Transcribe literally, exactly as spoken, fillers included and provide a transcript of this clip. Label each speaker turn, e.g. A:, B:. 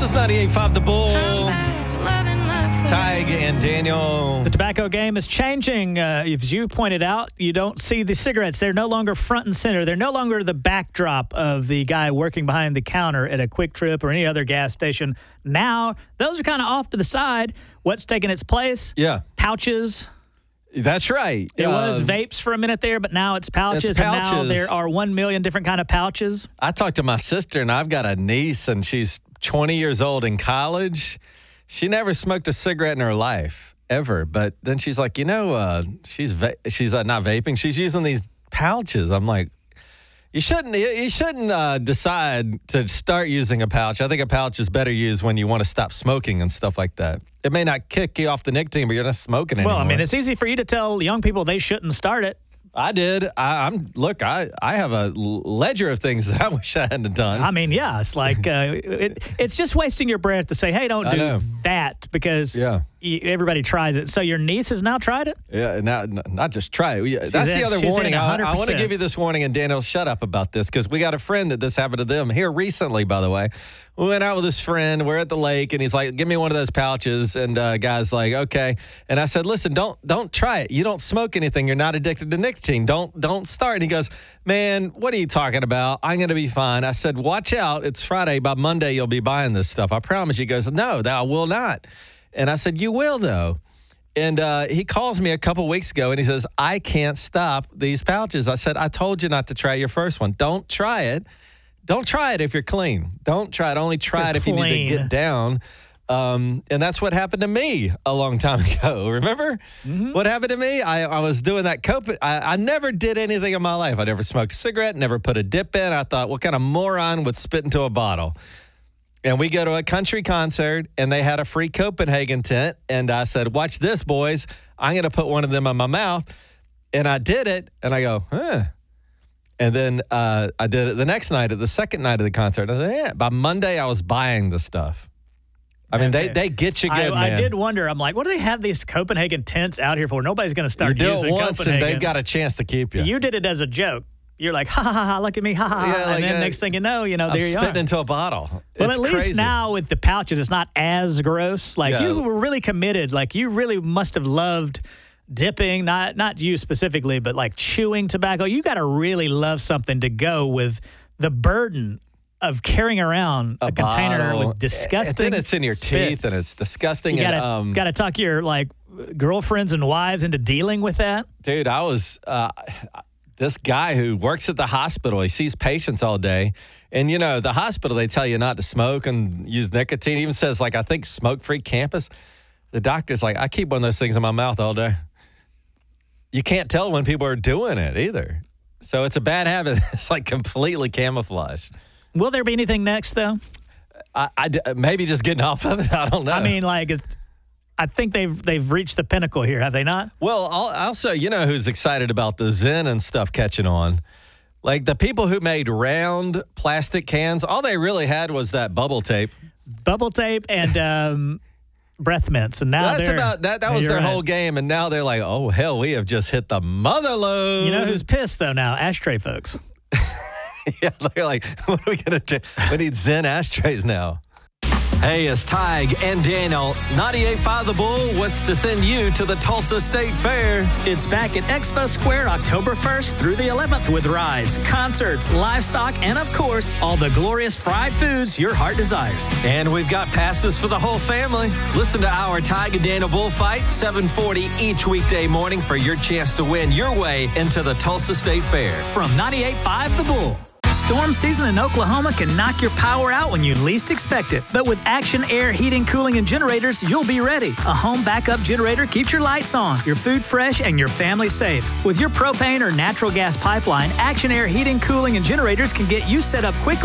A: is ninety-eight point five The Bull. Tig and Daniel.
B: The tobacco game is changing. Uh, as you pointed out, you don't see the cigarettes. They're no longer front and center. They're no longer the backdrop of the guy working behind the counter at a Quick Trip or any other gas station. Now, those are kind of off to the side. What's taking its place?
A: Yeah.
B: Pouches.
A: That's right.
B: It
A: uh,
B: was vapes for a minute there, but now it's pouches,
A: It's
B: and now
A: pouches.
B: there are one million different kind of pouches.
A: I talked to my sister, and I've got a niece, and she's twenty years old in college. She never smoked a cigarette in her life, ever. But then she's like, you know, uh, she's va- she's uh, not vaping. She's using these pouches. I'm like, you shouldn't you shouldn't uh, decide to start using a pouch. I think a pouch is better used when you want to stop smoking and stuff like that. It may not kick you off the nicotine, but you're not smoking anymore.
B: Well, I mean, it's easy for you to tell young people they shouldn't start it.
A: I did. I, I'm look. I, I have a ledger of things that I wish I hadn't done.
B: I mean, yeah, it's like uh, it, it's just wasting your breath to say, "Hey, don't
A: I
B: do
A: know.
B: that," because
A: Yeah.
B: y- everybody tries it. So your niece has now tried it.
A: Yeah, not not just try it. We- That's
B: in-
A: the other
B: she's in
A: warning. I,
B: one hundred
A: I want to
B: percent.
A: give you this warning, and Daniel, shut up about this because we got a friend that this happened to them here recently. By the way, we went out with this friend. We're at the lake, and he's like, "Give me one of those pouches." And uh, guy's like, "Okay." And I said, "Listen, don't don't try it. You don't smoke anything. You're not addicted to nicotine. Don't don't start." And he goes, "Man, what are you talking about? I'm gonna be fine." I said, "Watch out. It's Friday. By Monday, you'll be buying this stuff. I promise you." He goes, "No, that I will not." And I said, "You will, though." And uh, he calls me a couple weeks ago, and he says, I can't stop these pouches. I said, I told you not to try your first one. Don't try it. Don't try it if you're clean. Don't try it. Only try
B: You're
A: it if you need
B: clean.
A: to get down. Um, and that's what happened to me a long time ago. Remember
B: Mm-hmm.
A: what happened to me? I, I was doing that cope. I, I never did anything in my life. I never smoked a cigarette, never put a dip in. I thought, what kind of moron would spit into a bottle? And we go to a country concert, and they had a free Copenhagen tent. And I said, watch this, boys. I'm going to put one of them in my mouth. And I did it, and I go, huh. And then uh, I did it the next night, at the second night of the concert. I said, yeah. By Monday, I was buying the stuff. I mean, they,
B: Okay.
A: they get you
B: I,
A: good,
B: I
A: man.
B: did wonder. I'm like, what do they have these Copenhagen tents out here for? Nobody's going to
A: You
B: start
A: do
B: using
A: it once, and
B: Copenhagen.
A: they've got a chance to keep you.
B: You did it as a joke. You're like, ha ha ha, ha look at me, ha ha ha.
A: Yeah, like,
B: and then
A: uh,
B: next thing you know, you know,
A: I'm
B: there you are.
A: spitting into a bottle.
B: Well,
A: It's
B: at least
A: crazy.
B: now with the pouches, it's not as gross. Like,
A: Yeah.
B: you were really committed. Like, you really must have loved dipping, not not you specifically, but like chewing tobacco. You got to really love something to go with the burden of carrying around a,
A: A
B: container
A: bottle.
B: with disgusting
A: And then it's in your
B: spit.
A: teeth, and it's disgusting.
B: You got to
A: and, um,
B: got to talk your like girlfriends and wives into dealing with that.
A: Dude, I was uh, this guy who works at the hospital. He sees patients all day. And, you know, the hospital, they tell you not to smoke and use nicotine. It even says, like, I think smoke-free campus. The doctor's like, I keep one of those things in my mouth all day. You can't tell when people are doing it either. So it's a bad habit. It's like completely camouflaged.
B: Will there be anything next, though?
A: I, I d- maybe just getting off of it. I don't know.
B: I mean, like, it's, I think they've they've reached the pinnacle here, have they not?
A: Well, al- also, you know who's excited about the Zen and stuff catching on? Like the people who made round plastic cans, all they really had was that bubble tape.
B: Bubble tape and um, breath mints, and now
A: That's
B: they're
A: about that. That was
B: you're
A: their
B: right.
A: whole game, and now they're like, oh hell, we have just hit the mother load.
B: You know who's pissed though now? Ashtray folks.
A: Yeah, they're like, what are we gonna do? We need Zen ashtrays now. Hey, it's Tig and Daniel. ninety-eight point five The Bull wants to send you to the Tulsa State Fair.
B: It's back at Expo Square October first through the eleventh with rides, concerts, livestock, and of course, all the glorious fried foods your heart desires.
A: And we've got passes for the whole family. Listen to our Tig and Daniel Bullfight, seven forty each weekday morning for your chance to win your way into the Tulsa State Fair.
B: From ninety-eight point five The Bull. Storm season in Oklahoma can knock your power out when you least expect it. But with Action Air Heating, Cooling, and Generators, you'll be ready. A home backup generator keeps your lights on, your food fresh, and your family safe. With your propane or natural gas pipeline, Action Air Heating, Cooling, and Generators can get you set up quickly